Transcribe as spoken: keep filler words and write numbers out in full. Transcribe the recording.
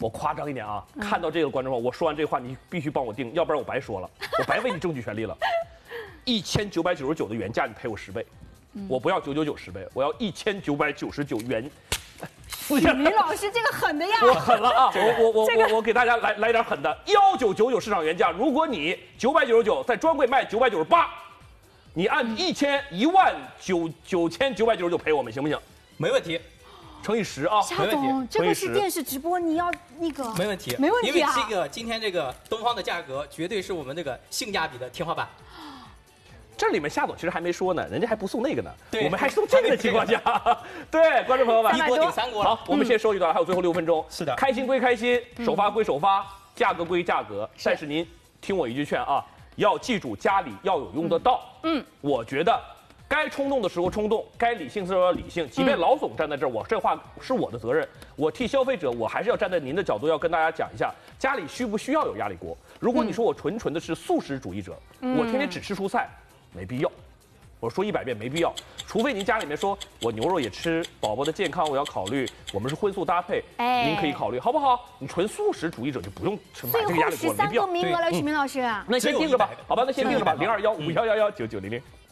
我夸张一点啊，看到这个观众说，我说完这话，你必须帮我定，要不然我白说了，我白为你争取权利了。一千九百九十九的原价，你赔我十倍，我不要九九九十倍，我要一千九百九十九原。 许明老师这个狠的呀！ 我狠了啊！我我我我我给大家来来点狠的，幺九九九市场原价，如果你九百九十九在专柜卖九百九十八，你按一千一万九九千九百九十九赔我们，行不行？ 没问题。 乘以十啊， 夏总，这个是电视直播，你要那个没问题， 没问题啊！ 因为这个今天这个东方的价格绝对是我们这个性价比的天花板。 这里面夏总其实还没说呢，人家还不送那个呢， 对我们还送这个的情况下，对观众朋友们， 一锅顶三锅。 好，我们先收一段，还有最后六分钟。 是的， 开心归开心，首发归首发，价格归价格，但是您听我一句劝啊，要记住家里要有用得到。嗯，我觉得。该冲动的时候冲动，该理性的时候要理性。即便老总站在这儿，我这话是我的责任。我替消费者，我还是要站在您的角度，要跟大家讲一下，家里需不需要有压力锅？如果你说我纯纯的是素食主义者，我天天只吃蔬菜，没必要。我说一百遍没必要，除非您家里面说我牛肉也吃，宝宝的健康我要考虑，我们是荤素搭配， 哎， 您可以考虑，好不好？你纯素食主义者就不用买这个压力锅，没必要。 十三个名额了，许明老师， 那先定着吧，好吧，那先定着吧，零二幺五幺幺幺九九零零。